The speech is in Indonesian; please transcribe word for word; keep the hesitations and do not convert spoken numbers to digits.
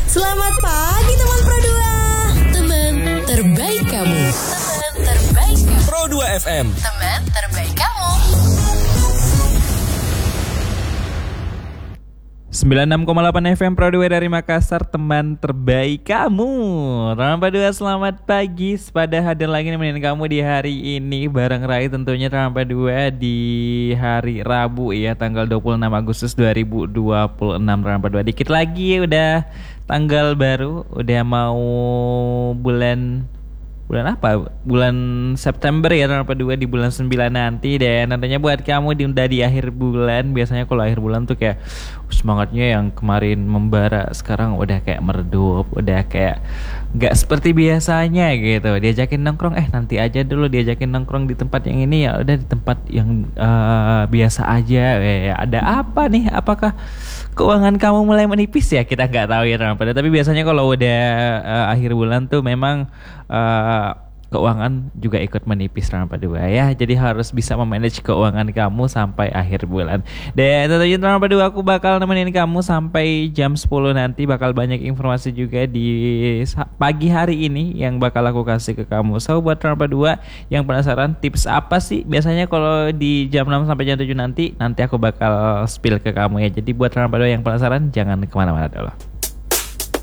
Selamat pagi teman Pro dua. Teman terbaik kamu. Teman terbaik kamu. Pro dua F M. Teman terbaik kamu. sembilan puluh enam koma delapan F M Pro dua dari Makassar, teman terbaik kamu. Teman Pro dua, selamat pagi. Pada hadir lagi nemenin kamu di hari ini bareng Rai tentunya, teman Pro dua, di hari Rabu ya, tanggal dua puluh enam Agustus dua ribu dua puluh enam. Teman Pro dua, dikit lagi udah tanggal baru, udah mau bulan Bulan apa? Bulan September ya, teman dua, di bulan sembilan nanti. Dan nantinya buat kamu di, udah di akhir bulan. Biasanya kalau akhir bulan tuh kayak semangatnya yang kemarin membara, sekarang udah kayak meredup, udah kayak gak seperti biasanya gitu. Diajakin nongkrong, eh nanti aja dulu. Diajakin nongkrong di tempat yang ini, ya udah di tempat yang uh, biasa aja. Eh, ada apa nih? Apakah keuangan kamu mulai menipis ya? Kita nggak tahu ya, teman Pro dua. Tapi biasanya kalau udah uh, akhir bulan tuh memang Uh, keuangan juga ikut menipis, teman Pro dua ya. Jadi harus bisa memanage keuangan kamu sampai akhir bulan. Dan tentunya teman Pro dua, aku bakal nemenin kamu sampai jam sepuluh nanti. Bakal banyak informasi juga di pagi hari ini yang bakal aku kasih ke kamu. So buat teman Pro dua yang penasaran tips apa sih biasanya kalau di jam enam sampai jam tujuh nanti, nanti aku bakal spill ke kamu ya. Jadi buat teman Pro dua yang penasaran, jangan kemana-mana dulu.